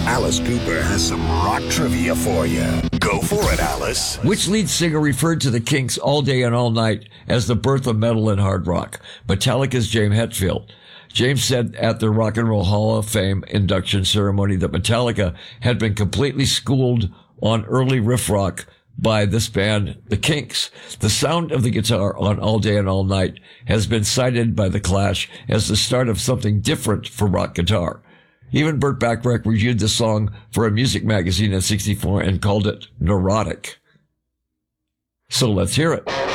Alice Cooper has some rock trivia for you. Go for it, Alice. Which lead singer referred to the Kinks all day and all night as the birth of metal and hard rock? Metallica's James Hetfield. James said at the Rock and Roll Hall of Fame induction ceremony that Metallica had been completely schooled on early riff rock by this band, the Kinks. The sound of the guitar on All Day and All Night has been cited by The Clash as the start of something different for rock guitar. Even Burt Bacharach reviewed the song for a music magazine in '64 and called it neurotic. So let's hear it.